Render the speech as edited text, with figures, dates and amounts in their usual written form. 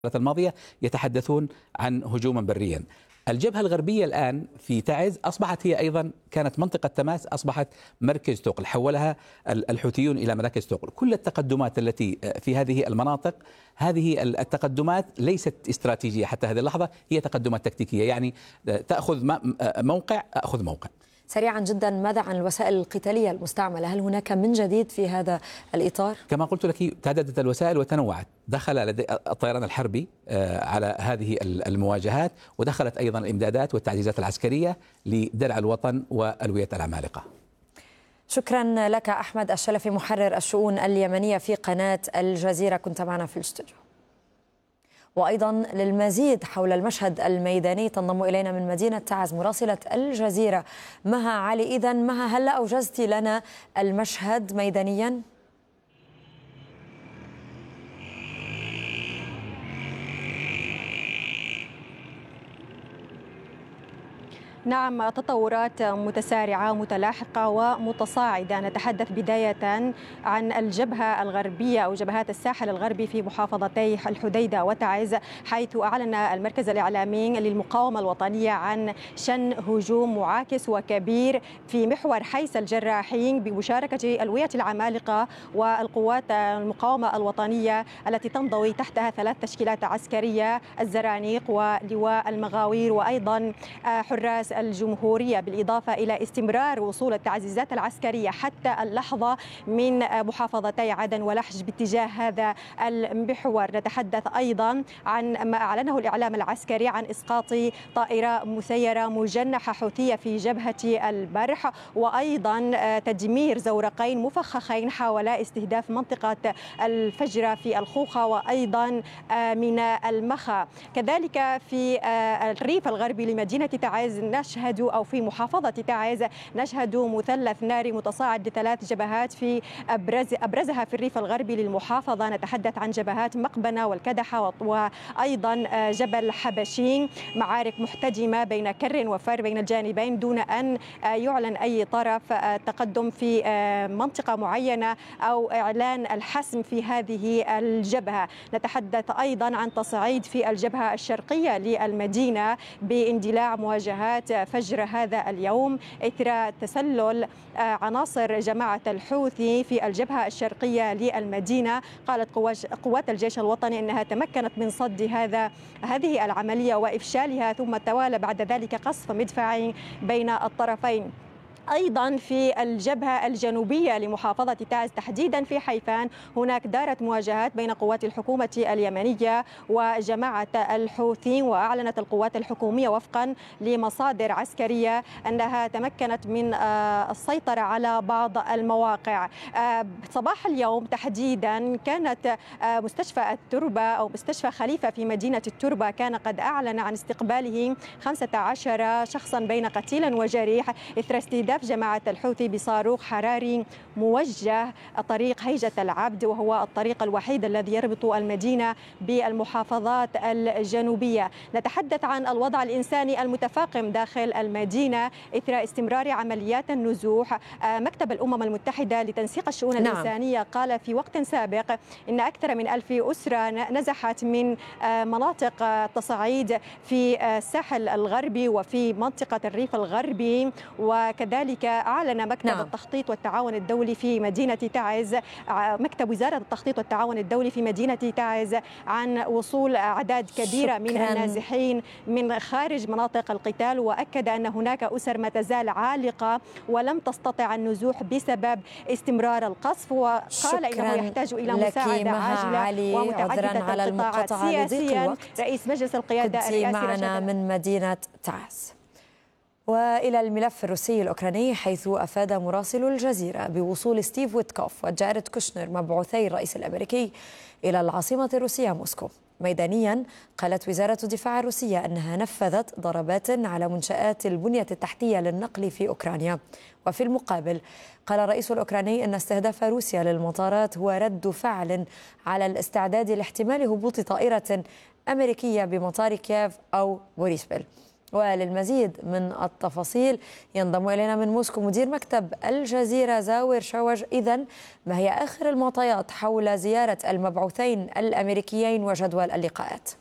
الماضية يتحدثون عن هجوما بريا. الجبهة الغربية الآن في تعز أصبحت هي أيضا كانت منطقة تماس، أصبحت مركز ثقل، حولها الحوثيون إلى مراكز ثقل. كل التقدمات التي في هذه المناطق، هذه التقدمات ليست استراتيجية حتى هذه اللحظة، هي تقدمات تكتيكية، يعني تأخذ موقع أخذ موقع. سريعا جدا، ماذا عن الوسائل القتالية المستعملة؟ هل هناك من جديد في هذا الإطار؟ كما قلت لك تعددت الوسائل وتنوعت. دخل لدي الطيران الحربي على هذه المواجهات، ودخلت أيضا الإمدادات والتعزيزات العسكرية لدرع الوطن وألوية العمالقة. شكرا لك أحمد الشلفي، محرر الشؤون اليمنية في قناة الجزيرة، كنت معنا في الاستوديو. وأيضا للمزيد حول المشهد الميداني تنضم إلينا من مدينة تعز مراسلة الجزيرة مها علي. إذن مها، هل أوجزت لنا المشهد ميدانيا؟ نعم، تطورات متسارعة متلاحقة ومتصاعدة. نتحدث بداية عن الجبهة الغربية أو جبهات الساحل الغربي في محافظتي الحديدة وتعز، حيث أعلن المركز الإعلامي للمقاومة الوطنية عن شن هجوم معاكس وكبير في محور حيس الجراحين بمشاركة ألوية العمالقة والقوات المقاومة الوطنية التي تنضوي تحتها 3 تشكيلات عسكرية: الزرانيق ولواء المغاوير وأيضا حراس الجمهورية، بالإضافة إلى استمرار وصول التعزيزات العسكرية حتى اللحظة من محافظتي عدن ولحج باتجاه هذا المحور. نتحدث أيضا عن ما أعلنه الإعلام العسكري عن إسقاط طائرة مسيرة مجنحة حوثية في جبهة البرح، وأيضا تدمير زورقين مفخخين حاولا استهداف منطقة الفجرة في الخوخة وأيضا ميناء المخا. كذلك في الريف الغربي لمدينة تعز نشهد، أو في محافظة تعز نشهد مثلث ناري متصاعد ل3 جبهات في أبرزها في الريف الغربي للمحافظة. نتحدث عن جبهات مقبنة والكدحة وأيضا جبل حبشين. معارك محتدمة بين كر وفر بين الجانبين دون أن يعلن أي طرف تقدم في منطقة معينة أو إعلان الحسم في هذه الجبهة. نتحدث أيضا عن تصعيد في الجبهة الشرقية للمدينة باندلاع مواجهات فجر هذا اليوم إثر تسلل عناصر جماعة الحوثي في الجبهة الشرقية للمدينة. قالت قوات الجيش الوطني أنها تمكنت من صد هذه العملية وإفشالها، ثم توالى بعد ذلك قصف مدفعي بين الطرفين. أيضا في الجبهة الجنوبية لمحافظة تعز تحديدا في حيفان هناك دارت مواجهات بين قوات الحكومة اليمنية وجماعة الحوثي، وأعلنت القوات الحكومية وفقا لمصادر عسكرية أنها تمكنت من السيطرة على بعض المواقع. صباح اليوم تحديدا كانت مستشفى التربة أو مستشفى خليفة في مدينة التربة كان قد أعلن عن استقباله 15 شخصا بين قتيل وجريح إثر استهداف جماعة الحوثي بصاروخ حراري موجه طريق هيجة العبد، وهو الطريق الوحيد الذي يربط المدينة بالمحافظات الجنوبية. نتحدث عن الوضع الإنساني المتفاقم داخل المدينة إثر استمرار عمليات النزوح. مكتب الأمم المتحدة لتنسيق الشؤون الإنسانية قال في وقت سابق إن أكثر من 1000 أسرة نزحت من مناطق التصعيد في الساحل الغربي وفي منطقة الريف الغربي. وكذلك أعلن مكتب التخطيط والتعاون الدولي في مدينة تعز، مكتب وزارة التخطيط والتعاون الدولي في مدينة تعز، عن وصول أعداد كبيرة من النازحين من خارج مناطق القتال، وأكد أن هناك أسر ما تزال عالقة ولم تستطع النزوح بسبب استمرار القصف، وقال إنه يحتاج إلى مساعدة عاجلة ومتعددة القطاعات. سياسيا رئيس مجلس القيادة الرئاسي معنا من مدينة تعز. وإلى الملف الروسي الأوكراني، حيث أفاد مراسل الجزيرة بوصول ستيف ويتكوف وجاريد كوشنر مبعوثي الرئيس الأمريكي إلى العاصمة الروسية موسكو. ميدانيا، قالت وزارة الدفاع الروسية أنها نفذت ضربات على منشآت البنية التحتية للنقل في أوكرانيا. وفي المقابل قال الرئيس الأوكراني أن استهداف روسيا للمطارات هو رد فعل على الاستعداد لاحتمال هبوط طائرة أمريكية بمطار كييف أو بوريسبل. وللمزيد من التفاصيل ينضم إلينا من موسكو مدير مكتب الجزيرة زاور شوج. إذن ما هي آخر المعطيات حول زيارة المبعوثين الأمريكيين وجدول اللقاءات؟